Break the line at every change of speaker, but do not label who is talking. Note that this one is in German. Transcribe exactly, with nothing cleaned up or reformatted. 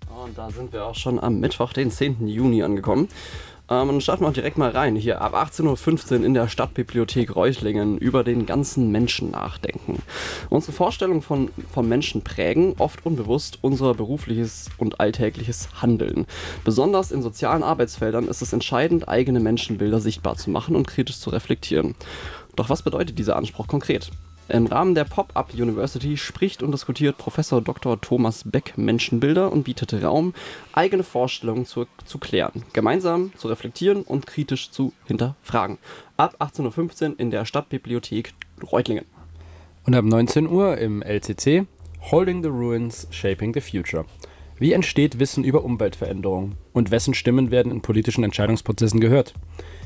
Und da sind wir auch schon am Mittwoch, den zehnten Juni angekommen. Ähm, und starten wir auch direkt mal rein. Hier ab achtzehn Uhr fünfzehn in der Stadtbibliothek Reuchlingen über den ganzen Menschen nachdenken. Unsere Vorstellungen von, vom Menschen prägen, oft unbewusst, unser berufliches und alltägliches Handeln. Besonders in sozialen Arbeitsfeldern ist es entscheidend, eigene Menschenbilder sichtbar zu machen und kritisch zu reflektieren. Doch was bedeutet dieser Anspruch konkret? Im Rahmen der Pop-Up University spricht und diskutiert Professor Doktor Thomas Beck Menschenbilder und bietet Raum, eigene Vorstellungen zu, zu klären, gemeinsam zu reflektieren und kritisch zu hinterfragen. Ab achtzehn Uhr fünfzehn in der Stadtbibliothek Reutlingen.
Und ab neunzehn Uhr im L C C Holding the Ruins, Shaping the Future. Wie entsteht Wissen über Umweltveränderung? Und wessen Stimmen werden in politischen Entscheidungsprozessen gehört?